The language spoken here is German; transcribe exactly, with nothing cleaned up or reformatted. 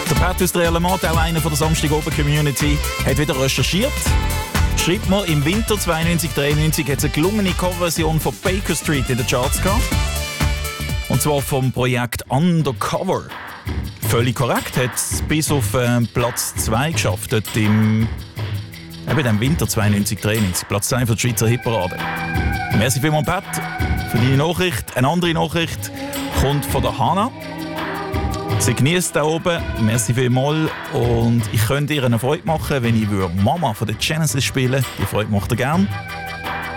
Der Pat aus der Element, auch einer von der Samstag-Oben-Community, hat wieder recherchiert. Schreibt mir, im Winter zweiundneunzig dreiundneunzig hat es eine gelungene Coverversion von Baker Street in den Charts gehabt. Und zwar vom Projekt Undercover. Völlig korrekt, hat es bis auf äh, Platz zwei geschafft, dort im, eben im Winter zweiundneunzig dreiundneunzig. Platz zwei für die Schweizer Hitparade. Merci vielmals, Pat, für deine Nachricht. Eine andere Nachricht kommt von der Hannah. Sie genießt da oben, merci vielmals. Und ich könnte ihr eine Freude machen, wenn ich Mama von den Genesis spielen würde. Die Freude macht ihr gerne.